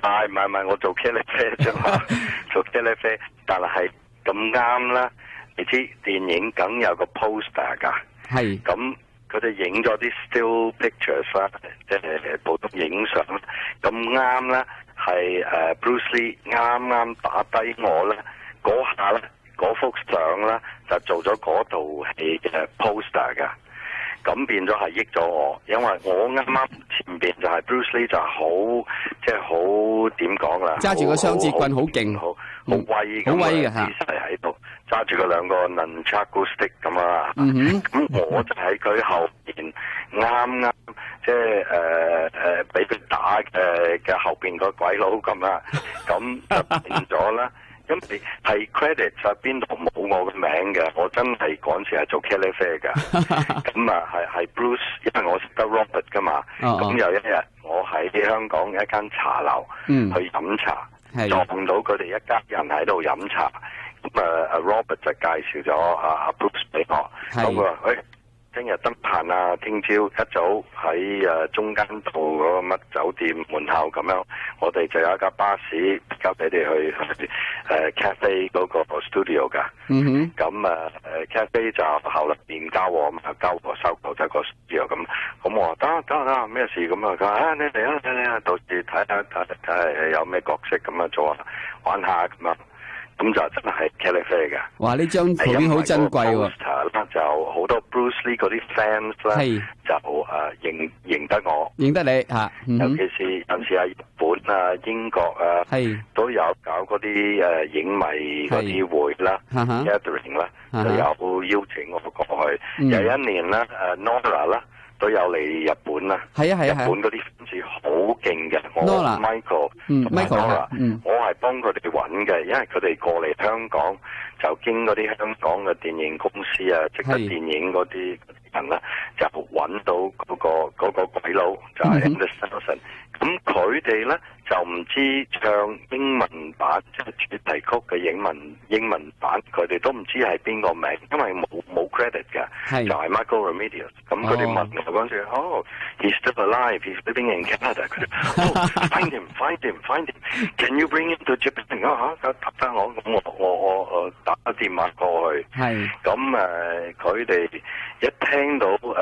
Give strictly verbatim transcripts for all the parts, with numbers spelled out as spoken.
係唔係唔係，我做茄喱啡啫嘛，做茄喱啡，但係咁啱啦。你知電影梗有個 poster 㗎， 係咁佢哋影咗啲 still pictures 啦，即係普通影相。咁啱咧，係誒 Bruce Lee 啱啱打低我咧，嗰下咧，嗰幅相咧就做咗嗰套戲嘅 poster 㗎。咁變咗係益咗我，因為我啱啱前邊就係 Bruce Lee 就好，即係好點講啦， 揸住個雙節棍好勁， 好好威咁嘅姿勢喺度，揸住個兩個 nunchaku stick 咁啊，咁我就喺佢後邊啱啱即係誒誒俾佢打嘅嘅後邊個鬼佬咁啦，咁就變咗啦。咁你係 credit 就邊度冇我嘅名嘅，我真係嗰陣時係做茄喱啡嘅。咁啊係係 Bruce，因為我識得 Robert 噶嘛。咁、哦哦、有一日我喺香港一間茶樓去飲茶，嗯、撞到佢哋一家人喺度飲茶。咁啊啊 Robert 就介紹咗啊啊 Bruce 俾我。咁佢話：誒，聽日得閒啊，聽朝一早喺誒中間道嗰個乜酒店門口咁樣，我哋就有一架巴士交俾你去去誒 cafe 嗰個 studio 㗎。嗯哼。咁啊誒 cafe 就後來電交我咁啊，交我收購就個 studio 咁。咁我話得得得，咩事咁啊？佢話啊，你嚟啊嚟啊，到時睇下睇睇下有咩角色咁啊做下玩下咁啊。咁就真係茄喱啡嘅。哇！ 呢張圖片好珍貴喎。 就好多 Bruce Lee 嗰啲 fans 咧，就誒認認得我， 認得你嚇。 尤其是有時喺日本啊、英國啊，都有搞嗰啲誒影迷嗰啲會啦、gathering 啦，就有邀請我過去。有一年咧，誒 Nora 啦。都有嚟日本啦，係啊係啊，日本嗰啲 fans 好勁嘅，我 Michael 同埋 Nora，我係幫佢哋揾嘅，因為佢哋過嚟香港就經嗰啲香港嘅電影公司啊，即係電影嗰啲人啦，就揾到嗰個嗰個鬼佬就係 Anderson，咁佢哋咧就唔知唱英文版即係主題曲嘅英文英文版，佢哋都唔知係邊個名，因為冇冇 credit 嘅，就係 Michael Remedios，咁佢哋問。嗰陣時，哦 ，he's still alive. He's living in Canada. 佢哋，哦 ，find him, find him, find him. Can you bring him to Japan？ 啊嚇，答得我，咁我我我我打個電話過去。係。咁誒，佢哋一聽到誒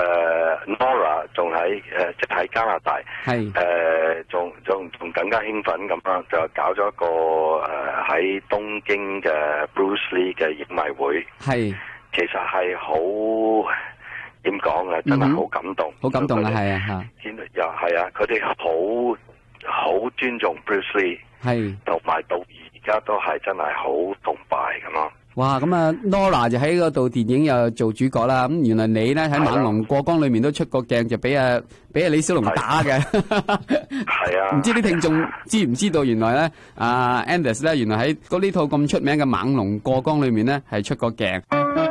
Nora 仲喺誒即係喺加拿大。係。誒，仲仲仲更加興奮咁樣，就搞咗一個誒喺東京嘅 Bruce Lee 嘅影迷會。係。其實係好。點講啊？真係好感動，好、嗯、感動啊！係啊，嚇！又係啊！佢哋好好尊重 Bruce Lee， 係，同埋到而家都係真係好崇拜咁咯。哇！咁啊 ，Nora 就喺嗰度電影又做主角啦。咁原來你咧喺《猛龍過江》裏面都出過鏡，就俾阿俾阿李小龍打嘅。係啊！唔知啲聽眾知唔知道原來咧，阿 Anders 咧原來喺嗰呢套咁出名嘅《猛龍過江》裏面咧係出過鏡。